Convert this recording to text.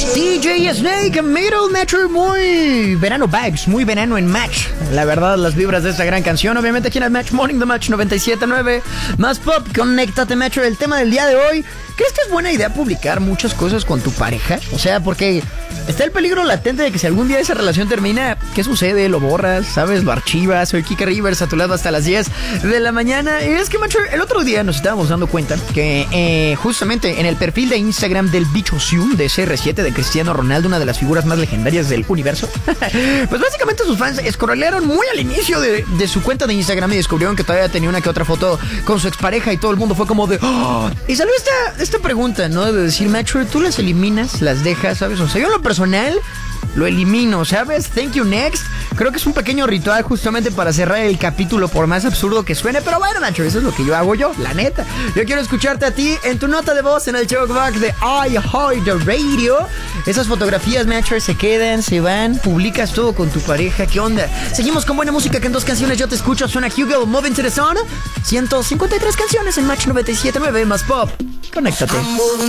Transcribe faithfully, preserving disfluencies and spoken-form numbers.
D J Snake, Middle Metro, muy verano vibes, muy verano en Match. La verdad, las vibras de esta gran canción, obviamente aquí en el Match Morning, The Match noventa y siete punto nueve. Más pop, conéctate Metro. El tema del día de hoy, ¿crees que es buena idea publicar muchas cosas con tu pareja? O sea, porque está el peligro latente de que si algún día esa relación termina, ¿qué sucede? Lo borras, ¿sabes? Lo archivas. Soy Kike Rivers, a tu lado hasta las diez de la mañana. Y es que, macho, el otro día nos estábamos dando cuenta que eh, justamente en el perfil de Instagram del bicho Zoom de C R siete, de Cristiano Ronaldo, una de las figuras más legendarias del universo, pues básicamente sus fans scrollearon muy al inicio de, de su cuenta de Instagram y descubrieron que todavía tenía una que otra foto con su expareja y todo el mundo fue como de... ¡Oh! Y salió esta, esta pregunta, ¿no? De decir, macho, ¿tú las eliminas? ¿Las dejas? ¿Sabes? O sea, yo en lo personal lo elimino, ¿sabes? Thank you, next. Creo que es un pequeño ritual justamente para cerrar el capítulo, por más absurdo que suene. Pero bueno, macho, eso es lo que yo hago yo, la neta. Yo quiero escucharte a ti en tu nota de voz en el Showback de iHeart Radio. Esas fotografías, macho, se quedan, se van, publicas todo con tu pareja. ¿Qué onda? Seguimos con buena música, que en dos canciones yo te escucho. Suena Hugo, Moving to the Sun. ciento cincuenta y tres canciones en Match noventa y siete punto nueve, más pop. Conéctate.